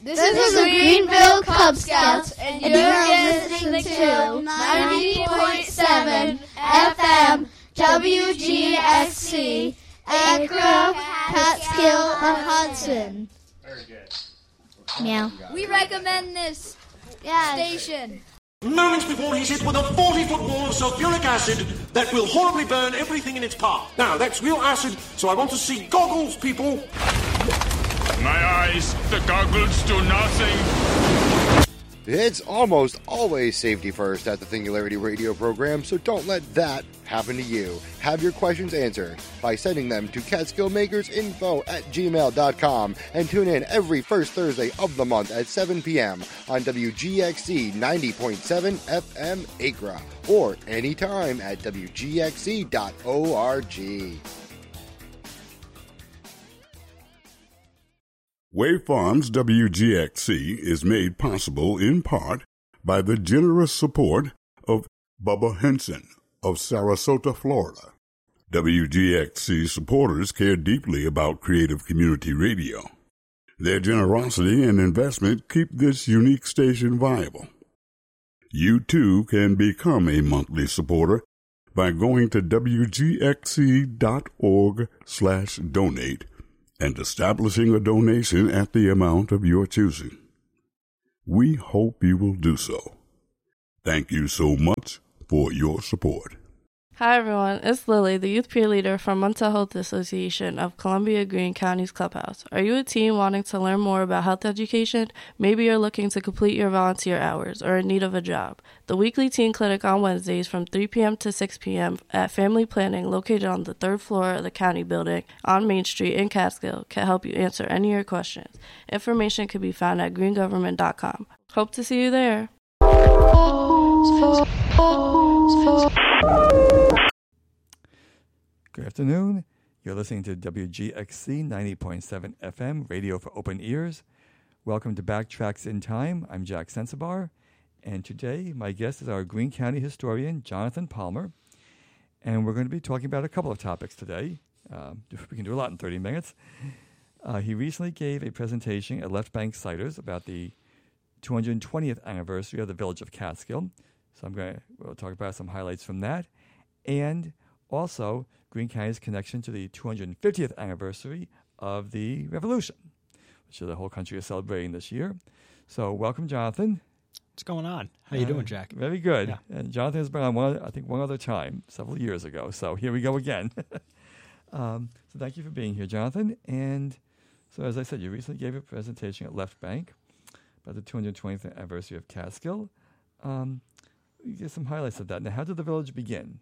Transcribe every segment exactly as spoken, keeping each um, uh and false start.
This is the Greenville Cub Scouts, and you're listening to ninety point seven F M W G X C, Accra, Catskill, and Hudson. Very good. Meow. We recommend this Yes. station. Moments before he's hit with a forty-foot wall of sulfuric acid that will horribly burn everything in its path. Now, that's real acid, so I want to see goggles, people. My eyes, the goggles do nothing. It's almost always safety first at the Singularity Radio program, so don't let that happen to you. Have your questions answered by sending them to catskillmakersinfo at gmail dot com and tune in every first Thursday of the month at seven p.m. on W G X C ninety point seven F M Accra or anytime at W G X C dot org. Wave Farms W G X C is made possible in part by the generous support of Bubba Henson of Sarasota, Florida. W G X C supporters care deeply about creative community radio. Their generosity and investment keep this unique station viable. You too can become a monthly supporter by going to W G X C dot org slash donate and establishing a donation at the amount of your choosing. We hope you will do so. Thank you so much for your support. Hi everyone, it's Lily, the youth peer leader from Mental Health Association of Columbia Greene County's Clubhouse. Are you a teen wanting to learn more about health education? Maybe you're looking to complete your volunteer hours or in need of a job. The weekly teen clinic on Wednesdays from three p.m. to six p.m. at Family Planning, located on the third floor of the county building on Main Street in Catskill, can help you answer any of your questions. Information can be found at green government dot com. Hope to see you there. Good afternoon. You're listening to W G X C ninety point seven F M, radio for open ears. Welcome to Backtracks in Time. I'm Jack Sensabar, and today my guest is our Greene County historian, Jonathan Palmer, and we're going to be talking about a couple of topics today. Um, we can do a lot in thirty minutes. Uh, he recently gave a presentation at Left Bank Ciders about the two hundred twentieth anniversary of the village of Catskill. So I'm going to we'll talk about some highlights from that, and also Greene County's connection to the two hundred fiftieth anniversary of the Revolution, which the whole country is celebrating this year. So welcome, Jonathan. What's going on? How you uh, doing, Jack? Very good. Yeah. And Jonathan has been on one, I think, one other time several years ago. So here we go again. um, so thank you for being here, Jonathan. And so as I said, you recently gave a presentation at Left Bank about the two hundred twentieth anniversary of Catskill. Um, you get some highlights of that. Now, how did the village begin?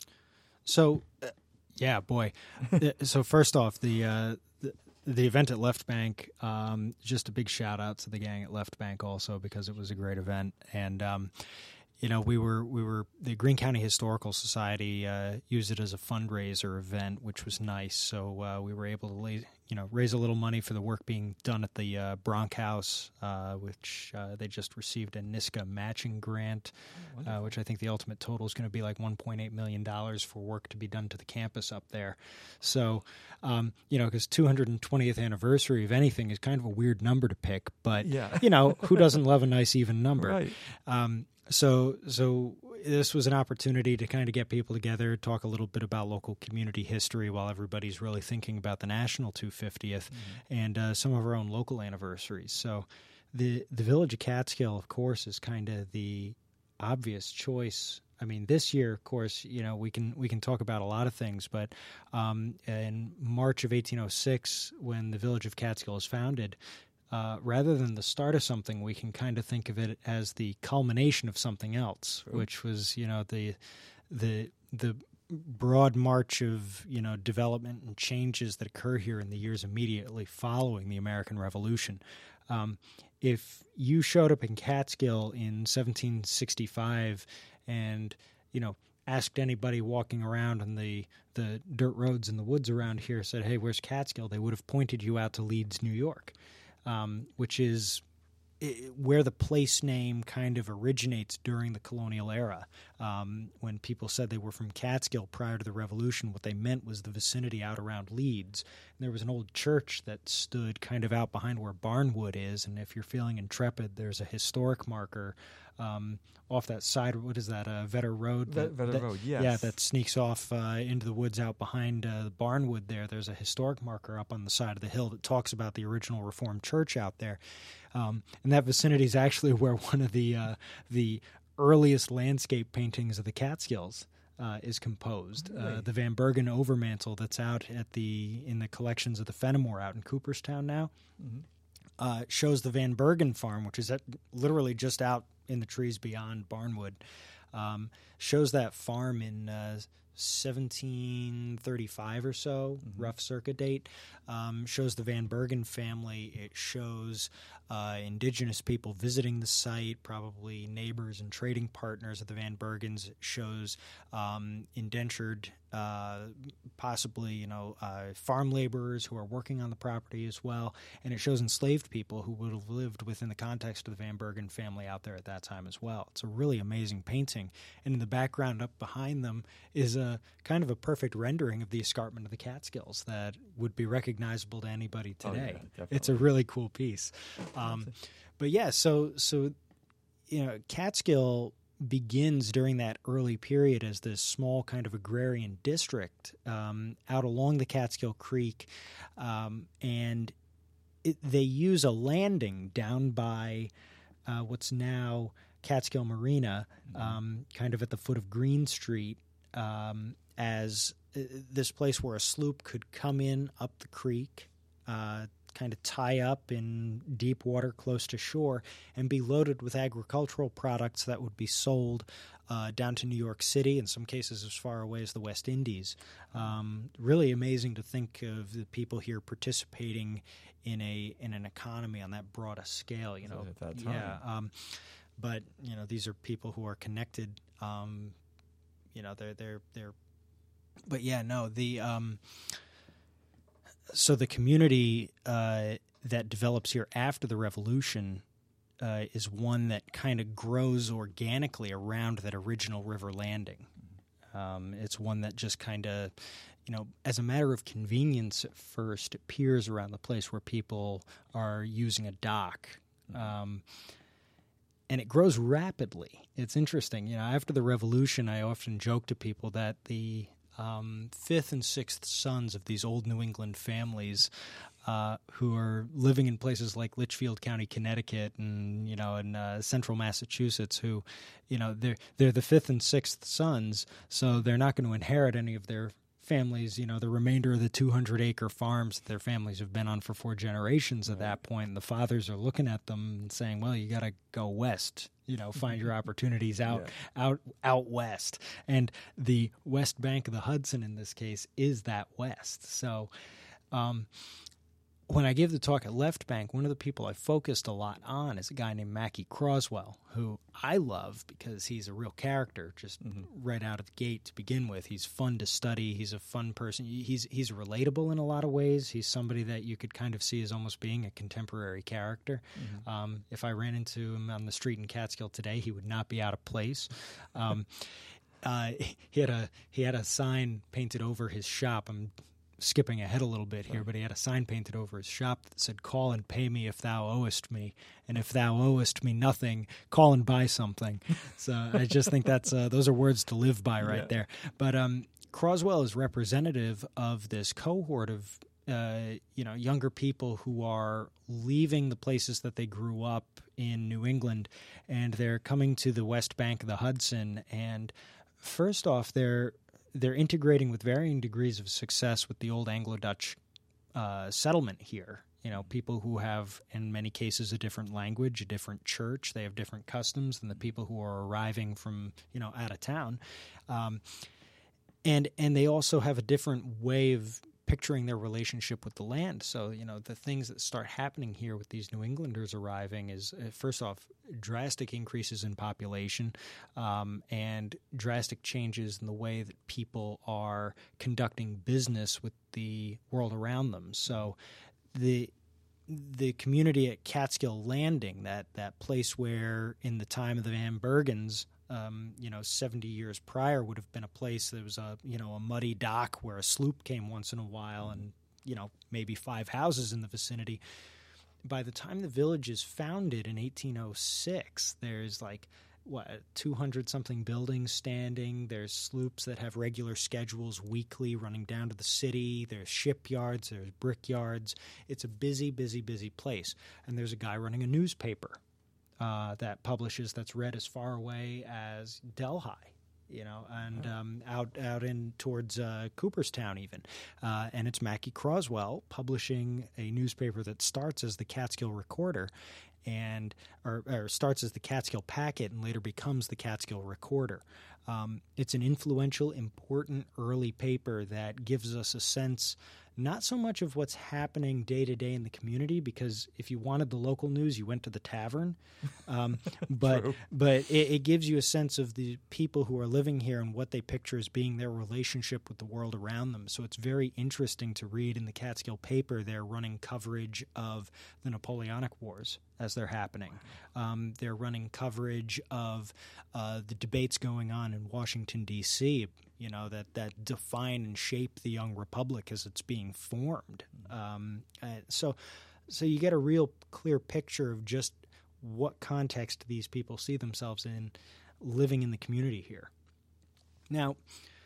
So, uh, yeah, boy. So first off, the, uh, the the event at Left Bank, um, just a big shout out to the gang at Left Bank also, because it was a great event. And, um, you know, we were, we were, the Greene County Historical Society uh, used it as a fundraiser event, which was nice. So uh, we were able to lay, you know, raise a little money for the work being done at the uh, Bronk House, uh, which uh, they just received a NISCA matching grant, uh, which I think the ultimate total is going to be like one point eight million dollars for work to be done to the campus up there. So, um, you know, because two hundred twentieth anniversary of anything is kind of a weird number to pick, but, yeah. you know, who doesn't love a nice even number? Right. Um, so, so this was an opportunity to kind of get people together, talk a little bit about local community history while everybody's really thinking about the national two hundred fiftieth mm-hmm. and uh, some of our own local anniversaries. So the the village of Catskill, of course, is kind of the obvious choice. I mean, this year, of course, you know, we can we can talk about a lot of things, but um, in March of eighteen oh six, when the village of Catskill was founded, Uh, rather than the start of something, we can kind of think of it as the culmination of something else, sure. which was, you know, the the the broad march of, you know, development and changes that occur here in the years immediately following the American Revolution. Um, if you showed up in Catskill in seventeen sixty-five and, you know, asked anybody walking around on the, the dirt roads in the woods around here, said, hey, where's Catskill? They would have pointed you out to Leeds, New York. Um, which is where the place name kind of originates during the colonial era. Um, when people said they were from Catskill prior to the Revolution, what they meant was the vicinity out around Leeds. there was an old church that stood kind of out behind where Barnwood is, and if you're feeling intrepid, there's a historic marker um, off that side. What is that, uh, Vetter Road? Vetter that, that, Road, yes. Yeah, that sneaks off uh, into the woods out behind uh, Barnwood there. There's a historic marker up on the side of the hill that talks about the original Reformed church out there. Um, and that vicinity is actually where one of the uh, the earliest landscape paintings of the Catskills Uh, is composed. Really? Uh, the Van Bergen overmantel that's out at the in the collections of the Fenimore out in Cooperstown now Mm-hmm. uh, shows the Van Bergen farm, which is at, literally just out in the trees beyond Barnwood. Um, shows that farm in uh, seventeen thirty-five or so, Mm-hmm. rough circa date. Um, shows the Van Bergen family. It shows uh, indigenous people visiting the site, probably neighbors and trading partners of the Van Bergens. It shows um, indentured, uh, possibly you know, uh, farm laborers who are working on the property as well, and it shows enslaved people who would have lived within the context of the Van Bergen family out there at that time as well. It's a really amazing painting, and in the background up behind them is a kind of a perfect rendering of the escarpment of the Catskills that would be recognizable to anybody today. Oh, yeah, definitely. It's a really cool piece. Um, but yeah, so so you know, Catskill begins during that early period as this small kind of agrarian district um, out along the Catskill Creek, um, and it, they use a landing down by uh, what's now Catskill Marina, um, kind of at the foot of Green Street, um, as uh, this place where a sloop could come in up the creek, uh, kind of tie up in deep water close to shore, and be loaded with agricultural products that would be sold uh, down to New York City, in some cases as far away as the West Indies. Um, really amazing to think of the people here participating in a in an economy on that broad a scale. You know, at that time. yeah. Um, but you know, these are people who are connected. Um, you know, they're they're they're. But yeah, no, the. Um, So the community uh, that develops here after the Revolution uh, is one that kind of grows organically around that original river landing. Um, it's one that just kind of, you know, as a matter of convenience at first, appears around the place where people are using a dock. Um, and it grows rapidly. It's interesting. You know, after the Revolution, I often joke to people that the Um, fifth and sixth sons of these old New England families uh, who are living in places like Litchfield County, Connecticut, and you know, in uh, central Massachusetts, who, you know, they're they're the fifth and sixth sons, so they're not going to inherit any of their families, you know, the remainder of the two hundred acre farms that their families have been on for four generations at that point. And the fathers are looking at them and saying, well, you got to go west, you know, find your opportunities out, yeah. out, out west. And the west bank of the Hudson in this case is that west. So, um, when I give the talk at Left Bank, one of the people I focused a lot on is a guy named Mackie Croswell, who I love because he's a real character, just mm-hmm. right out of the gate to begin with. He's fun to study. He's a fun person. He's he's relatable in a lot of ways. He's somebody that you could kind of see as almost being a contemporary character. Mm-hmm. Um, if I ran into him on the street in Catskill today, he would not be out of place. Um, uh, he had a he had a sign painted over his shop. I'm skipping ahead a little bit here, but he had a sign painted over his shop that said, "Call and pay me if thou owest me, and if thou owest me nothing, call and buy something." So I just think that's uh, those are words to live by right yeah. there. But um, Croswell is representative of this cohort of uh, you know younger people who are leaving the places that they grew up in New England, and they're coming to the west bank of the Hudson. And first off, they're They're integrating with varying degrees of success with the old Anglo-Dutch uh, settlement here. You know, people who have, in many cases, a different language, a different church. They have different customs than the people who are arriving from, you know, out of town. Um, and and they also have a different way of picturing their relationship with the land. So, you know, the things that start happening here with these New Englanders arriving is, uh, first off, drastic increases in population um, and drastic changes in the way that people are conducting business with the world around them. So the the community at Catskill Landing, that, that place where in the time of the Van Bergens, Um, you know, seventy years prior would have been a place that was a, you know, a muddy dock where a sloop came once in a while and you know, maybe five houses in the vicinity. By the time the village is founded in eighteen oh six, there's like, what, two hundred something buildings standing. There's sloops that have regular schedules weekly running down to the city. There's shipyards. There's brickyards. It's a busy, busy, busy place. And there's a guy running a newspaper uh, that publishes, that's read as far away as Delhi, you know, and um, out out in towards uh, Cooperstown even. Uh, and it's Mackie Croswell publishing a newspaper that starts as the Catskill Recorder, and or, or starts as the Catskill Packet and later becomes the Catskill Recorder. Um, it's an influential, important early paper that gives us a sense not so much of what's happening day to day in the community, because if you wanted the local news, you went to the tavern. Um, but True. but it, it gives you a sense of the people who are living here and what they picture as being their relationship with the world around them. So it's very interesting to read in the Catskill paper. They're running coverage of the Napoleonic Wars as they're happening. Um, they're running coverage of uh, the debates going on in Washington, D C, you know, that, that define and shape the young republic as it's being formed. Um, uh, so, so you get a real clear picture of just what context these people see themselves in living in the community here. Now,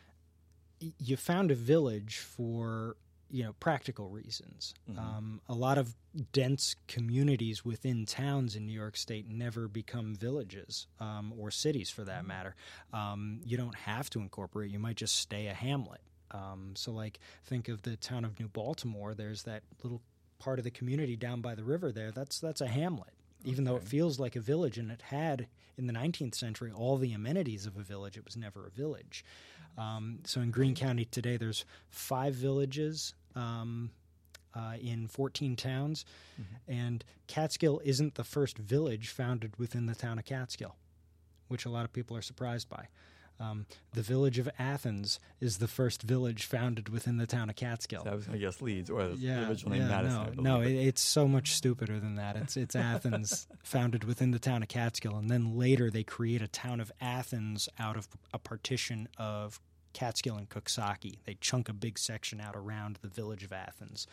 y- you found a village for, you know, practical reasons. Mm-hmm. Um, a lot of dense communities within towns in New York State never become villages, um, or cities for that matter. Um, you don't have to incorporate. You might just stay a hamlet. Um, so, like, think of the town of New Baltimore. There's that little part of the community down by the river there. That's that's a hamlet, even though it feels like a village, and it had, in the nineteenth century, all the amenities of a village. It was never a village. Um, so in Greene County today, there's five villages um, uh, in fourteen towns, mm-hmm. and Catskill isn't the first village founded within the town of Catskill, which a lot of people are surprised by. Um, the village of Athens is the first village founded within the town of Catskill. So I was going to guess Leeds, or the Yeah, original yeah, name Madison. I no, believe, no, but- it, it's so much stupider than that. It's it's Athens, founded within the town of Catskill, and then later they create a town of Athens out of a partition of Catskill and Coxsackie. They chunk a big section out around the village of Athens.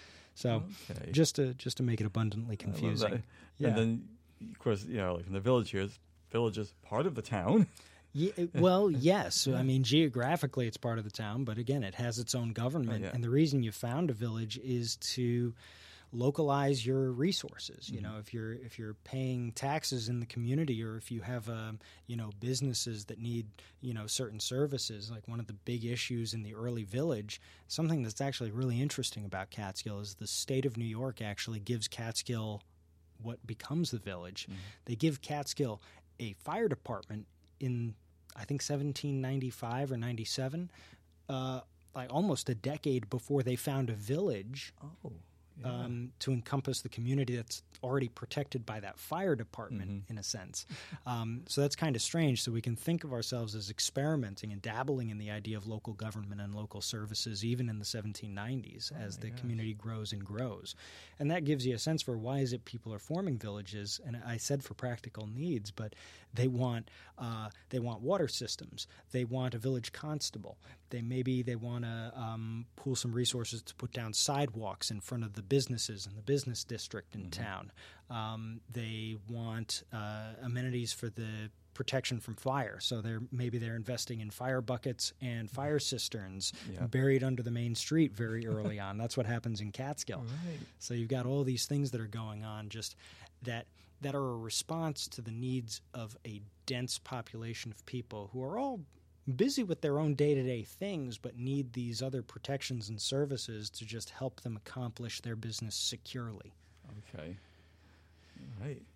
So Okay. just to just to make it abundantly I love confusing. that. Yeah. And then, of course, you know, like in the village here, village is part of the town. Yeah, well, yes. I mean, geographically, it's part of the town, but again, it has its own government. Oh, yeah. And the reason you found a village is to localize your resources. You Mm-hmm. know, if you're if you're paying taxes in the community, or if you have um, you know businesses that need you know certain services, like one of the big issues in the early village, something that's actually really interesting about Catskill is the state of New York actually gives Catskill what becomes the village. Mm-hmm. They give Catskill a fire department in, I think, seventeen ninety-five or ninety-seven, uh, like almost a decade before they found a village Oh, um, to encompass the community that's already protected by that fire department, Mm-hmm. in a sense. Um, so that's kind of strange. So we can think of ourselves as experimenting and dabbling in the idea of local government and local services, even in the seventeen nineties, Oh as the community grows and grows. And that gives you a sense for why is it people are forming villages. And I said for practical needs, but they want uh, they want water systems. They want a village constable. They maybe they want to um, pool some resources to put down sidewalks in front of the businesses in the business district in Mm-hmm. town. Um, they want uh, amenities for the protection from fire. So they're maybe they're investing in fire buckets and fire cisterns Yeah. buried under the main street very early on. That's what happens in Catskill. Right. So you've got all these things that are going on just that that are a response to the needs of a dense population of people who are all busy with their own day-to-day things but need these other protections and services to just help them accomplish their business securely. Okay. All right.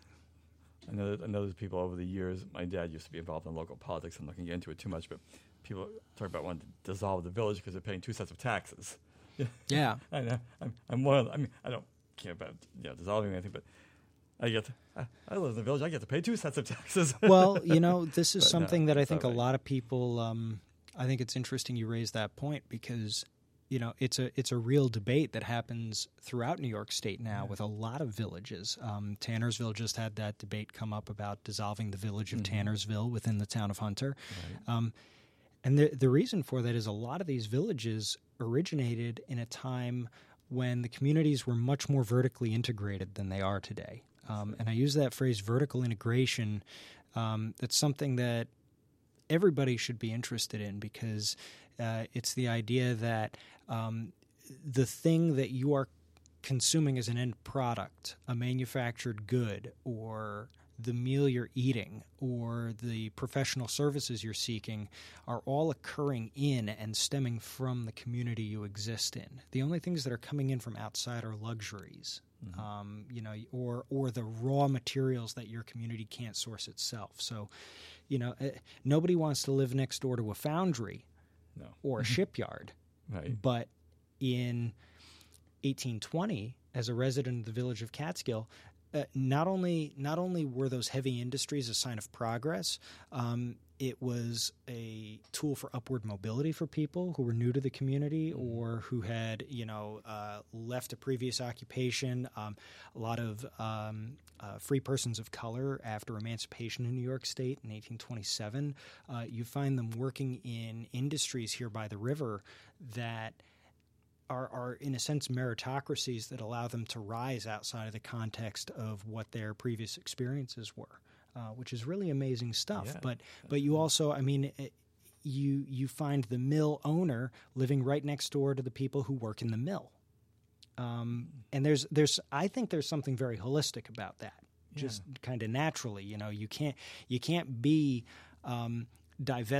I know, that, I know there's people over the years. My dad used to be involved in local politics. I'm not going to get into it too much, but people talk about wanting to dissolve the village because they're paying two sets of taxes. Yeah. I know. I'm, I'm one of the, I mean, I don't care about you know, dissolving anything, but I get to, I, I live in the village. I get to pay two sets of taxes. Well, you know, this is But no, something that I it's think all a right. lot of people. Um, I think it's interesting you raise that point because, you know, it's a it's a real debate that happens throughout New York State now with a lot of villages. Um, Tannersville just had that debate come up about dissolving the village of Mm-hmm. Tannersville within the town of Hunter. Um, And the the reason for that is a lot of these villages originated in a time when the communities were much more vertically integrated than they are today. Um, and I use that phrase, vertical integration. Um, that's something that everybody should be interested in, because uh, it's the idea that um, the thing that you are consuming as an end product, a manufactured good, or the meal you're eating, or the professional services you're seeking, are all occurring in and stemming from the community you exist in. The only things that are coming in from outside are luxuries, mm-hmm. um, you know, or or the raw materials that your community can't source itself. So, you know, uh, nobody wants to live next door to a foundry no. or a shipyard. Right. But in eighteen twenty, as a resident of the village of Catskill, Uh, not only not only were those heavy industries a sign of progress, um, it was a tool for upward mobility for people who were new to the community or who had, you know, uh, left a previous occupation. Um, a lot of um, uh, free persons of color after emancipation in New York State in eighteen twenty-seven, uh, you find them working in industries here by the river that Are, are, in a sense, meritocracies that allow them to rise outside of the context of what their previous experiences were, uh, which is really amazing stuff. Yeah. But but you also, I mean, it, you you find the mill owner living right next door to the people who work in the mill, um, and there's there's I think there's something very holistic about that. Just Yeah. kind of naturally, you know, you can't you can't be um, divested